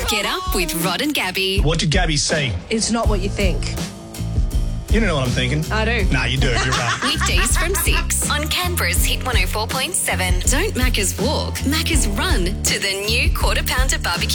Get up with Rod and Gabby. What did Gabby say? It's not what you think. You don't know what I'm thinking. I do. Nah, you do. You're right. Weekdays from 6 on Canberra's Hit 104.7. Don't Macca's walk, Macca's run to the new Quarter Pounder Barbecue